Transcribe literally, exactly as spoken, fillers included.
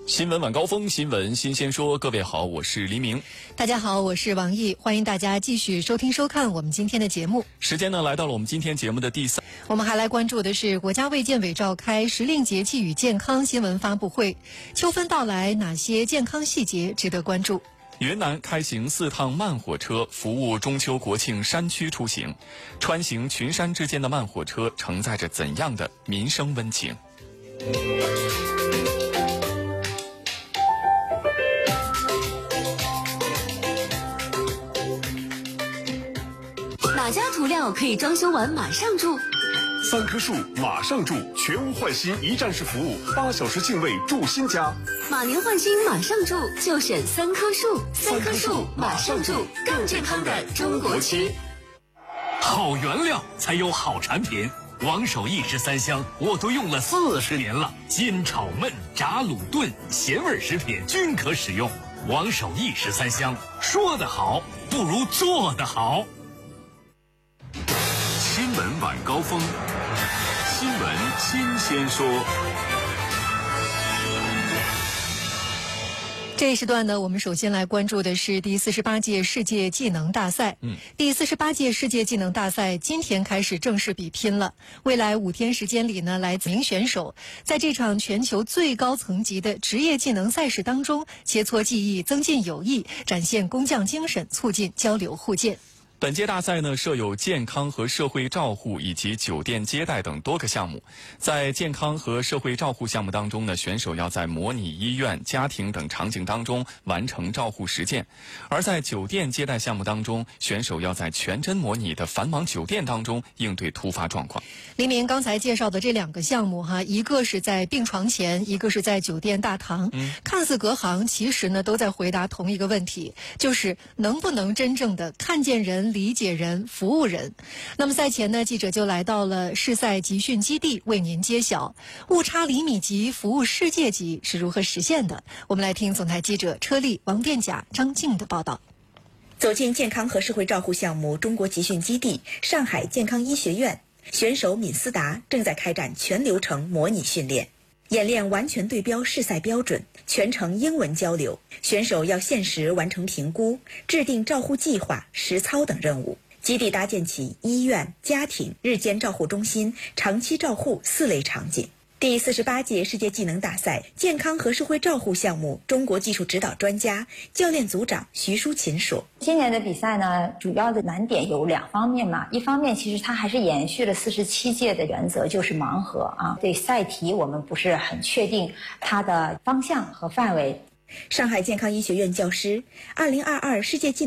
新闻晚高峰，新闻新鲜说。各位好，我是黎明。 大家好，我是王毅，欢迎大家继续收听收看我们今天的节目。 时间呢，来到了我们今天节目的第三。 我们还来关注的是国家卫健委召开时令节气与健康新闻发布会。秋分到来，哪些健康细节值得关注？ 云南开行四趟慢火车，服务中秋国庆山区出行。穿行群山之间的慢火车，承载着怎样的民生温情？ 哪家涂料可以装修完马上住？ 三棵树马上住，全屋换新一站式服务，八小时净位住新家。 马年换新马上住，就选三棵树。三棵树马上住，更健康的中国区。 好原料才有好产品。王守义十三香我都用了四十年了，煎炒焖炸卤炖咸味食品均可使用。王守义十三香，说得好不如做得好。 新闻晚高峰，新闻新鲜说。 这一时段呢，我们首先来关注的是第四十八届世界技能大赛。嗯，第四十八届世界技能大赛今天开始正式比拼了。未来五天时间里呢，来自名选手在这场全球最高层级的职业技能赛事当中，切磋技艺，增进友谊，展现工匠精神，促进交流互鉴。 本届大赛呢，设有健康和社会照护以及酒店接待等多个项目。在健康和社会照护项目当中呢，选手要在模拟医院、家庭等场景当中完成照护实践；而在酒店接待项目当中，选手要在全真模拟的繁忙酒店当中应对突发状况。 黎明刚才介绍的这两个项目哈，一个是在病床前，一个是在酒店大堂。嗯，看似隔行，其实呢都在回答同一个问题，就是能不能真正的看见人、理解人、服务人。那么赛前呢，记者就来到了试赛集训基地，为您揭晓误差厘米级服务世界级是如何实现的。我们来听总台记者车丽、王殿甲、张静的报道。 走进健康和社会照护项目中国集训基地上海健康医学院，选手闵思达正在开展全流程模拟训练。演练完全对标试赛标准，全程英文交流，选手要限时完成评估，制定照护计划、实操等任务。基地搭建起医院、家庭、日间照护中心、长期照护四类场景。第四十八届世界技能大赛健康和社会照护项目中国技术指导专家、教练组长徐淑琴说： 今年的比赛呢，主要的难点有两方面嘛。一方面，其实它还是延续了四十七届的原则，就是盲盒啊。对赛题我们不是很确定它的方向和范围。 上海健康医学院教师，二零二二世界技